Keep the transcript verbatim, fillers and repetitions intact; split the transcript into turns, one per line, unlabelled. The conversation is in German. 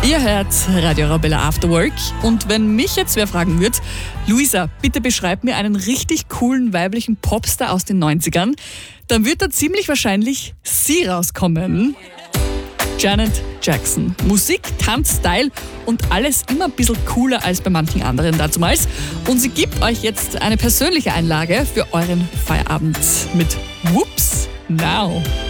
Ihr hört Radio Arabella After Work und wenn mich jetzt wer fragen würde, Luisa, bitte beschreib mir einen richtig coolen weiblichen Popstar aus den neunzigern, dann wird da ziemlich wahrscheinlich sie rauskommen. Janet Jackson. Musik, Tanz, Style und alles immer ein bisschen cooler als bei manchen anderen dazumals. Und sie gibt euch jetzt eine persönliche Einlage für euren Feierabend mit Whoops Now.